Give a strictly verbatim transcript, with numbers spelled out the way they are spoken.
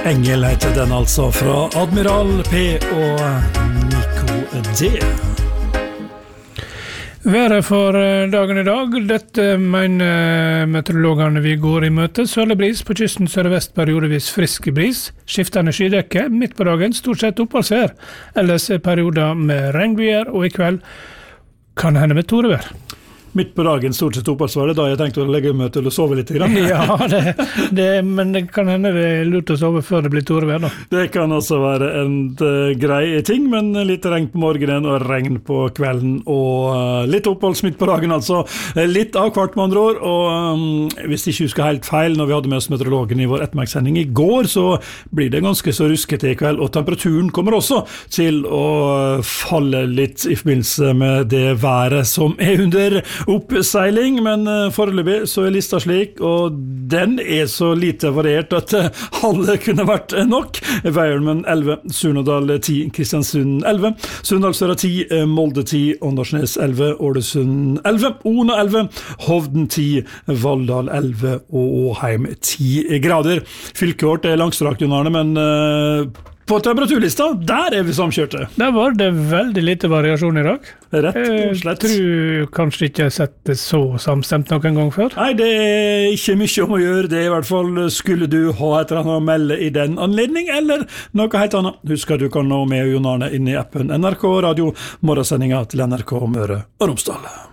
Engel heter den altså, fra Admiral P og Nico D. Været for dagen i dag. Dette mener meteorologene vi går i møte. Sørlig bris på kysten sørvest, periodevis frisk bris. Skiftende skydekke, midt på dagen stort sett oppholdsvær. Ellers perioder med regnbyer, og i kveld kan hende med torevær. Midt på dagen stort sett oppholdsvær, det er da jeg tenkte å legge meg til å sove litt. Grann. Ja, det, det, men det kan hende det er lurt å sove før det blir torevær da. Det kan også være en uh, grei ting, men litt regn på morgenen og regn på kvelden, og uh, litt oppholds midt på dagen altså. Litt av kvart med andre år, og um, hvis ikke husker helt feil, når vi hadde med oss meteorologen i vår ettermiddagsending i går, så blir det ganske så ruskete i kveld, og temperaturen kommer også til å falle litt i forbindelse med det været som er under oppseiling, men foreløpig så er lista slik, og den er så lite variert at halve kunne vært nok. Veiermen elleve, Surnadal ti, Kristiansund elleve, Sunndalsøra ti, Molde ti, Åndalsnes elleve, Ålesund elleve, Ona elleve, Hovden ti, Valldal elleve og Åheim ti grader. Fylket vårt er langstrakt, Jon Arne, men uh, på temperaturlista, der er vi samkjørte. Der var det veldig lite variasjon i dag. Rett og slett. Jeg tror kanskje ikke jeg har sett det så samstemt noen gang før. Nei, det er ikke mye om å gjøre. Det er i hvert fall, skulle du ha et eller annet å melde i den anledning, eller noe helt annet. Husk at du kan nå med Jon Arne inn i appen N R K Radio, morgensendinga til N R K Møre og Romsdal.